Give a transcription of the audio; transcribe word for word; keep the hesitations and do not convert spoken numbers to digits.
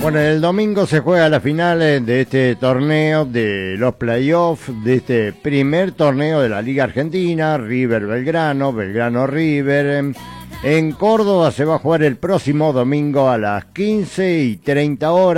Bueno, el domingo se juega la final de este torneo, de los playoffs, de este primer torneo de la Liga Argentina, River Belgrano, Belgrano River. En Córdoba se va a jugar el próximo domingo a las quince y treinta horas.